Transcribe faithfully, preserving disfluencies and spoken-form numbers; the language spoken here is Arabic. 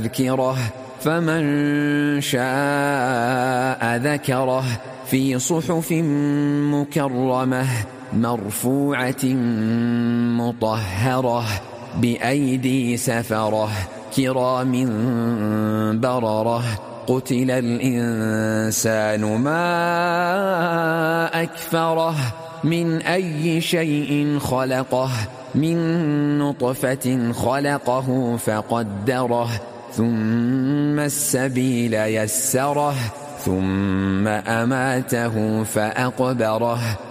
تذكره فمن شاء ذكره في صحف مكرمة مرفوعة مطهرة بأيدي سفرة كرام بررة قتل الإنسان ما أكفره من أي شيء خلقه من نطفة خلقه فقدره ثم السبيل يسره ثم أماته فأقبره